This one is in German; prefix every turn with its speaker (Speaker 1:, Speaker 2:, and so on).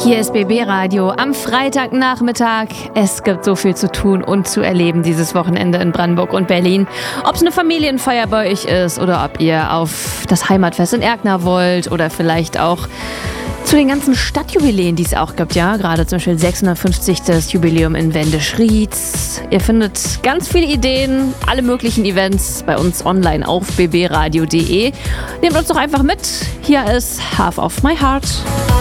Speaker 1: Hier ist BB Radio am Freitagnachmittag. Es gibt so viel zu tun und zu erleben dieses Wochenende in Brandenburg und Berlin. Ob es eine Familienfeier bei euch ist oder ob ihr auf das Heimatfest in Erkner wollt oder vielleicht auch zu den ganzen Stadtjubiläen, die es auch gibt, ja, gerade zum Beispiel 650. Jubiläum in Wendisch-Rietz. Ihr findet ganz viele Ideen, alle möglichen Events bei uns online auf bbradio.de. Nehmt uns doch einfach mit. Hier ist Half of My Heart.